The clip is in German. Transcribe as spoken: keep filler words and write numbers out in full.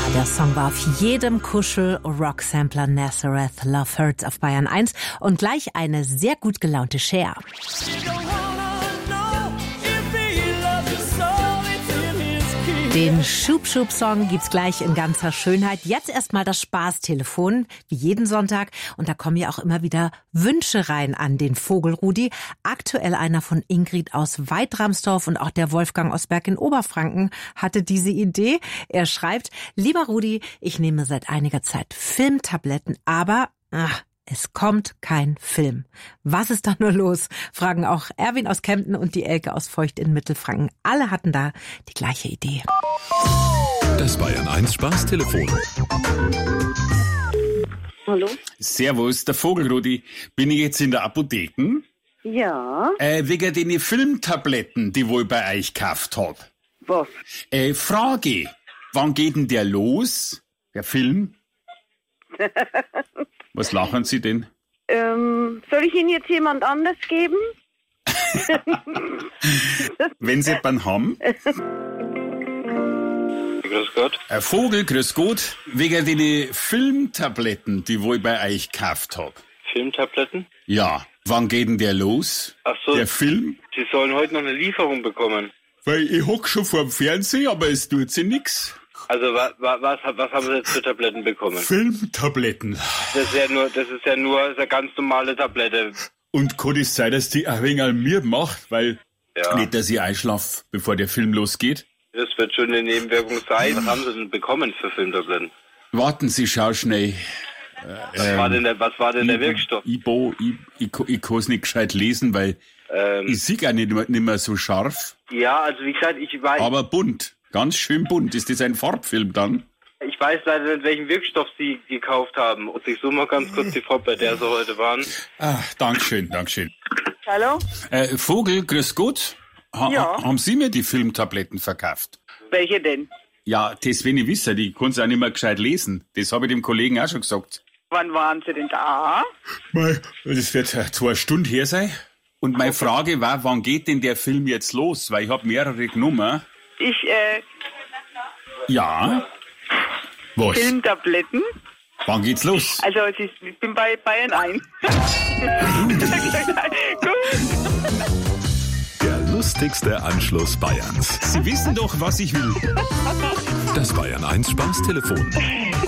Der Song war auf jedem Kuschel-Rock-Sampler Nazareth Love Hurts auf Bayern eins und gleich eine sehr gut gelaunte Cher. Den Schub-Schub-Song gibt's gleich in ganzer Schönheit. Jetzt erstmal das Spaßtelefon, wie jeden Sonntag. Und da kommen ja auch immer wieder Wünsche rein an den Vogelrudi. Aktuell einer von Ingrid aus Weidramsdorf und auch der Wolfgang aus Berg in Oberfranken hatte diese Idee. Er schreibt: Lieber Rudi, ich nehme seit einiger Zeit Filmtabletten, aber ach, es kommt kein Film. Was ist da nur los? Fragen auch Erwin aus Kempten und die Elke aus Feucht in Mittelfranken. Alle hatten da die gleiche Idee. Das Bayern eins Spaßtelefon. Hallo? Servus, der Vogelrudi. Bin ich jetzt in der Apotheke? Ja. Äh, wegen den Filmtabletten, die wohl bei euch gekauft hab. Was? Äh, Frage. Wann geht denn der los? Der Film? Was lachen Sie denn? Ähm, soll ich Ihnen jetzt jemand anders geben? Wenn Sie jemanden haben. Grüß Gott. Ein Vogel, grüß Gott. Wegen den Filmtabletten, die wohl bei euch gekauft hab. Filmtabletten? Ja. Wann geht denn der los? Ach so. Der Film? Sie sollen heute noch eine Lieferung bekommen. Weil ich hock schon vor dem Fernseher, aber es tut sich nix. Also wa, wa, was, was haben Sie jetzt für Tabletten bekommen? Filmtabletten. Das ist ja nur, das ist ja nur das ist eine ganz normale Tablette. Und kann es sein, dass die ein wenig an mir macht, weil Ja. nicht, dass ich einschlaf, bevor der Film losgeht? Das wird schon eine Nebenwirkung sein. Was haben Sie denn bekommen für Filmtabletten? Warten Sie, schau schnell. Was war denn der, was war denn der Wirkstoff? Ibo, ich, ich, ich kann es nicht gescheit lesen, weil Ähm, ich sehe auch nicht, nicht mehr so scharf. ja, also wie gesagt, ich weiß, Aber bunt. Ganz schön bunt. Ist das ein Farbfilm dann? ich weiß leider nicht, welchen Wirkstoff Sie gekauft haben. Und ich suche mal ganz kurz die Frau, bei der Sie heute waren. Ah, Dankeschön, Dankeschön. Hallo? Äh, Vogel, grüß Gott. Ha, Ja. Haben Sie mir die Filmtabletten verkauft? Welche denn? Ja, das will ich wissen. Die kann auch nicht mehr gescheit lesen. Das habe ich dem Kollegen auch schon gesagt. Wann waren Sie denn da? Mei, das wird äh, zwei Stunden her sein. Und meine Frage war, wann geht denn der Film jetzt los? Weil ich habe mehrere genommen. Ich, äh, Ja. Was? Filmtabletten. Wann geht's los? Also, es ist, ich bin bei Bayern eins. Gut. Der lustigste Anschluss Bayerns. Sie wissen doch, was ich will. Das Bayern eins Spaßtelefon.